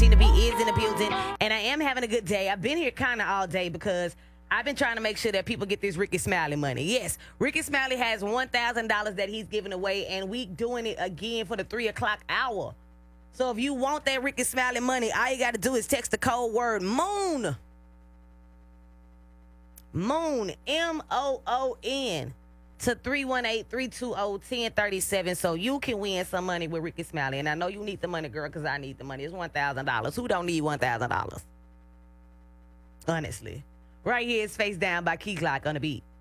Gina B is in the building, and I am having a good day. I've been here kind of all day because I've been trying to make sure that people get this Ricky Smiley money. Yes, Ricky Smiley has $1,000 that he's giving away, and we doing it again for the 3 o'clock hour. So if you want that Ricky Smiley money, all you got to do is text the code word MOON. MOON, MOON, to 318-320-1037 so you can win some money with Ricky Smiley. And I know you need the money, girl, because I need the money. It's $1,000. Who don't need $1,000? Honestly. Right here is Face Down by Key Glock on the beat.